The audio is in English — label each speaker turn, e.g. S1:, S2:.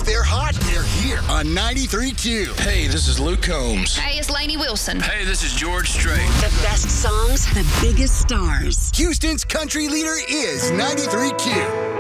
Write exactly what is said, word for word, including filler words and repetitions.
S1: they're hot, they're here on ninety-three point two.
S2: Hey, this is Luke Combs.
S3: Hey, it's Lainey Wilson.
S2: Hey, this is George Strait.
S4: The best songs, the biggest stars.
S1: Houston's country leader is ninety-three point two.